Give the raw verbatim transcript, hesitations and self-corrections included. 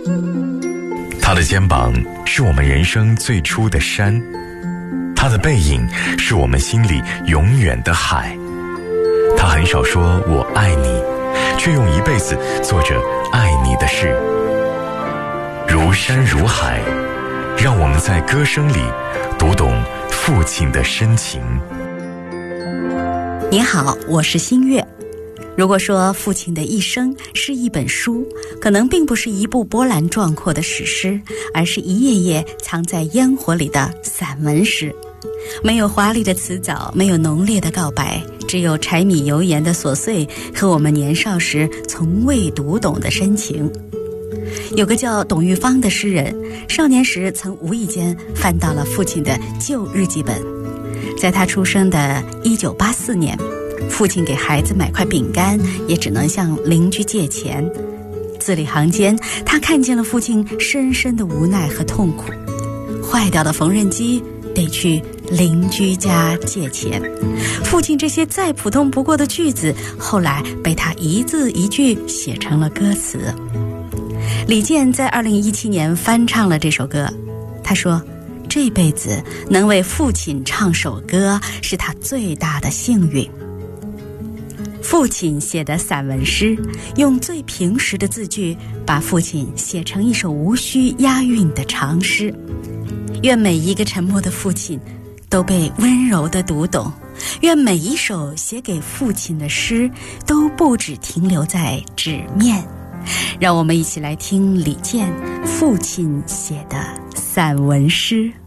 他的肩膀是我们人生最初的山，他的背影是我们心里永远的海。他很少说我爱你，却用一辈子做着爱你的事。如山如海，让我们在歌声里读懂父亲的深情。 你好，我是新月。如果说父亲的一生是一本书，可能并不是一部波澜壮阔的史诗，而是一页页藏在烟火里的散文诗。没有华丽的辞藻，没有浓烈的告白，只有柴米油盐的琐碎和我们年少时从未读懂的深情。有个叫董玉芳的诗人，少年时曾无意间翻到了父亲的旧日记本。在他出生的一九八四年，父亲给孩子买块饼干，也只能向邻居借钱。字里行间，他看见了父亲深深的无奈和痛苦。坏掉的缝纫机得去邻居家借钱。父亲这些再普通不过的句子，后来被他一字一句写成了歌词。李健在二零一七年翻唱了这首歌，他说，这辈子能为父亲唱首歌是他最大的幸运。父亲写的散文诗，用最平实的字句把父亲写成一首无需押韵的长诗。愿每一个沉默的父亲都被温柔地读懂，愿每一首写给父亲的诗都不只停留在纸面。让我们一起来听李健父亲写的散文诗。